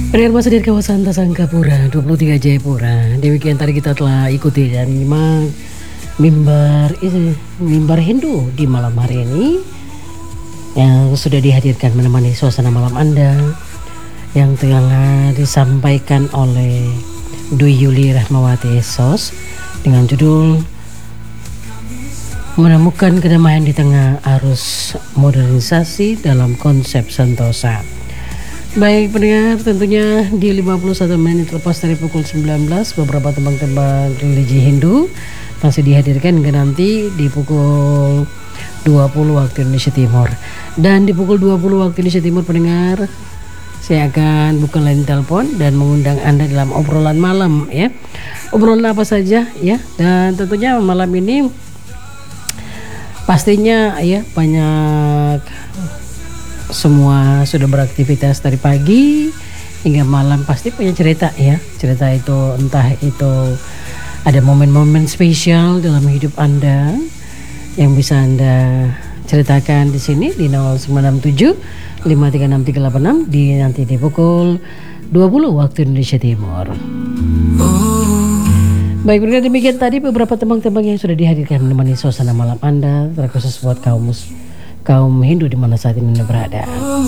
Pendengar masa dari kawasan Tasangkapura 23 Jayapura. Di weekend tadi kita telah ikuti dan nyimak mimbar Hindu di malam hari ini yang sudah dihadirkan menemani suasana malam Anda yang telah disampaikan oleh Dwi Yuli Rahmawati SOS dengan judul Menemukan Kedamaian di Tengah Arus Modernisasi dalam Konsep Sentosa. Baik pendengar, tentunya di 51 menit lepas dari pukul 19 beberapa tembang-tembang religi Hindu masih dihadirkan hingga nanti di pukul 20 waktu Indonesia Timur. Dan di pukul 20 waktu Indonesia Timur pendengar, saya akan buka line telepon dan mengundang Anda dalam obrolan malam ya. Obrolan apa saja ya. Dan tentunya malam ini pastinya ya banyak semua sudah beraktivitas dari pagi hingga malam, pasti punya cerita ya. Cerita itu entah itu ada momen-momen spesial dalam hidup Anda yang bisa Anda ceritakan di sini di 0967 536 di nanti di pukul 20 waktu Indonesia Timur. Baik, berikut demikian tadi beberapa tembang-tembang yang sudah dihadirkan menemani suasana malam Anda, terkhusus buat kaum Hindu di mana saat ini Anda berada.